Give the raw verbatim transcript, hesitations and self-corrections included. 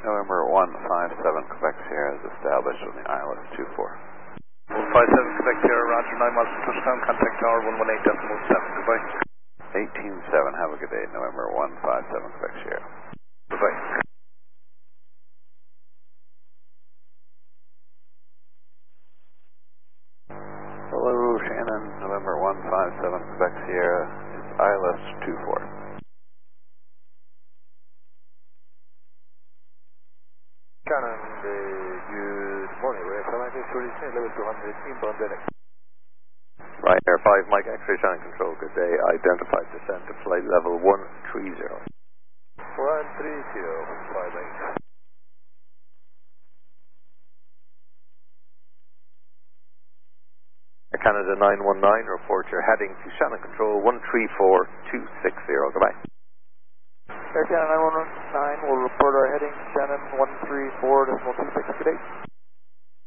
November one five seven, Quebec Sierra is established on the I L S two four. one five seven, Quebec Sierra, Roger, nine miles to touchdown, contact tower one one eight decimal seven, goodbye. eighteen seven, have a good day, November one five seven, Quebec Sierra. Goodbye. Hello, Shannon, November one five seven, Quebec Sierra is I L S two four. Shannon, uh, good morning. We're Atlantic thirty-three, level two hundred, inbound direct. Right Air five, Mike X-ray Shannon Control, good day. Identified descent to flight level one three zero. one three zero, five eight. Air Canada nine one nine, report your heading to Shannon Control one three four two six zero, goodbye. Air Canada nine one nine will report our heading Shannon one three four decimal two six, good day.